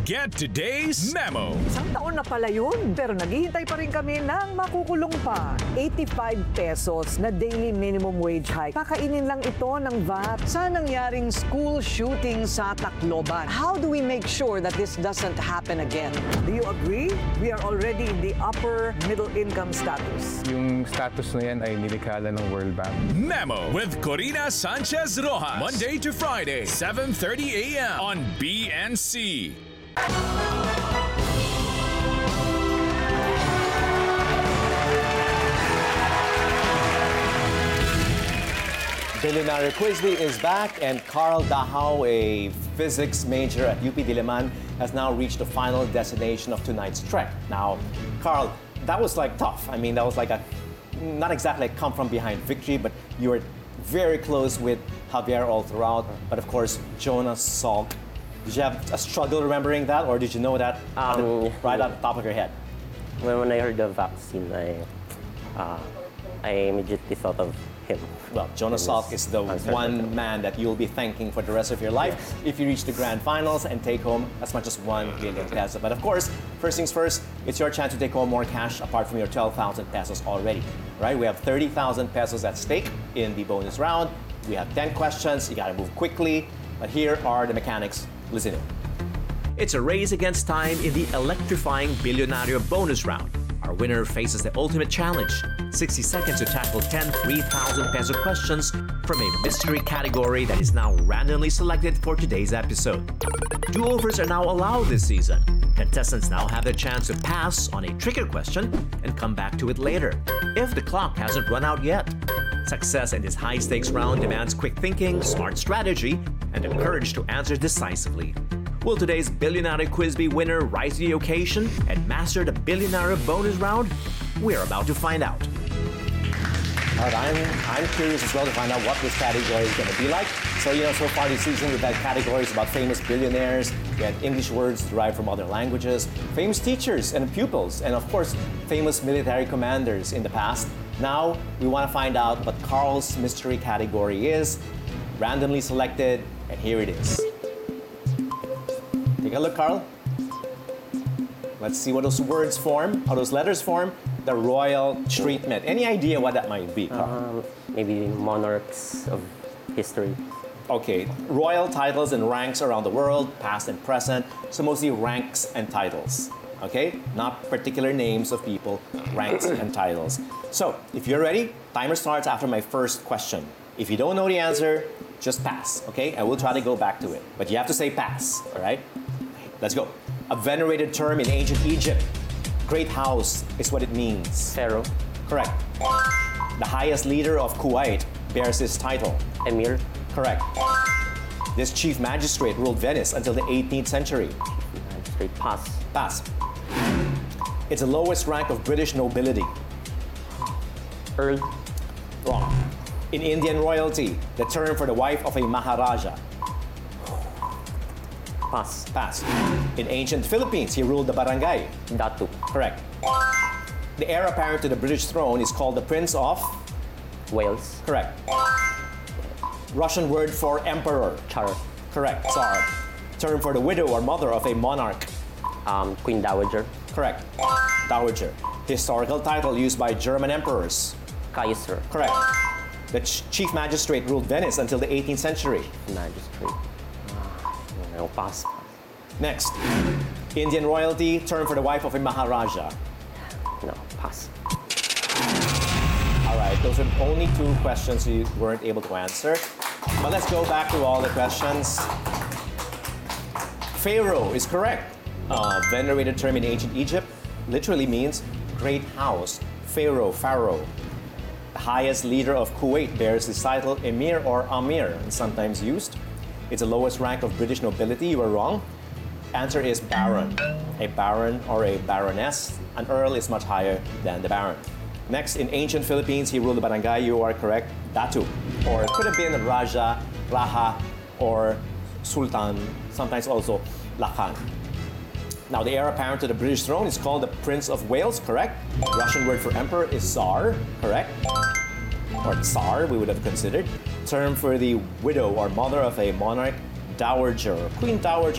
Get today's memo. Isang taon na pala yun, pero naghihintay pa rin kami ng makukulong pa. 85 pesos na daily minimum wage hike. Kakainin lang ito ng VAT sa nangyaring school shooting sa Tacloban. How do we make sure that this doesn't happen again? Do you agree? We are already in the upper middle income status. Yung status na yan ay nilikhala ng World Bank. Memo with Corina Sanchez Rojas. Monday to Friday, 7:30 a.m. on BNC. Billionaire Quizby is back, and Carl Dahao, a physics major at UP Diliman, has now reached the final destination of tonight's trek. Now, Carl, that was like tough. I mean, that was like not exactly a come from behind victory, but you were very close with Javier all throughout. But of course, Jonas Salk. Did you have a struggle remembering that, or did you know that right at the top of your head? When I heard the vaccine, I immediately thought of him. Well, Jonas Salk is the one man that you'll be thanking for the rest of your life if you reach the grand finals and take home as much as 1 million pesos. But of course, first things first, it's your chance to take home more cash apart from your 12,000 pesos already. Right? We have 30,000 pesos at stake in the bonus round. We have 10 questions. You gotta move quickly. But here are the mechanics. Listen in. It's a race against time in the electrifying Billionario bonus round. Our winner faces the ultimate challenge, 60 seconds to tackle 10 3,000 peso questions from a mystery category that is now randomly selected for today's episode. Do-overs are now allowed this season. Contestants now have the chance to pass on a trickier question and come back to it later, if the clock hasn't run out yet. Success in this high-stakes round demands quick thinking, smart strategy, and the courage to answer decisively. Will today's Billionaire Quizby winner rise to the occasion and master the Billionaire bonus round? We're about to find out. All right, I'm curious as well to find out what this category is going to be like. So, so far this season we've had categories about famous billionaires, we had English words derived from other languages, famous teachers and pupils, and of course, famous military commanders in the past. Now, we want to find out what Carl's mystery category is, randomly selected, and here it is. Take a look, Carl. Let's see what those words form, how those letters form. The royal treatment. Any idea what that might be, Carl? Maybe monarchs of history. Okay, royal titles and ranks around the world, past and present. So mostly ranks and titles. Okay, not particular names of people, ranks and titles. So, if you're ready, timer starts after my first question. If you don't know the answer, just pass, okay? I will try to go back to it. But you have to say pass, all right? Let's go. A venerated term in ancient Egypt. Great house is what it means. Pharaoh. Correct. The highest leader of Kuwait bears this title. Emir. Correct. This chief magistrate ruled Venice until the 18th century. Magistrate. Pass. Pass. It's the lowest rank of British nobility. Earl. Wrong. In Indian royalty, the term for the wife of a Maharaja. Pass. Pass. In ancient Philippines, he ruled the barangay. Datu. Correct. The heir apparent to the British throne is called the Prince of? Wales. Correct. Russian word for emperor. Tsar. Correct. Tsar. Term for the widow or mother of a monarch. Queen Dowager. Correct. Dowager. Historical title used by German emperors. Kaiser. Correct. The chief magistrate ruled Venice until the 18th century. Magistrate. No, pass. Next. Indian royalty, term for the wife of a Maharaja. No, pass. All right, those are only 2 questions you weren't able to answer. But let's go back to all the questions. Pharaoh is correct. Venerated term in ancient Egypt literally means great house. Pharaoh. The highest leader of Kuwait bears the title Emir or Amir, and sometimes used. It's the lowest rank of British nobility. You are wrong. Answer is baron. A baron or a baroness. An earl is much higher than the baron. Next, in ancient Philippines, he ruled the barangay. You are correct. Datu. Or it could have been Raja, Raha, or Sultan, sometimes also Lakan. Now, the heir apparent to the British throne is called the Prince of Wales, correct? Russian word for emperor is Tsar, correct? Or Tsar, we would have considered. Term for the widow or mother of a monarch, dowager, Queen Dowager.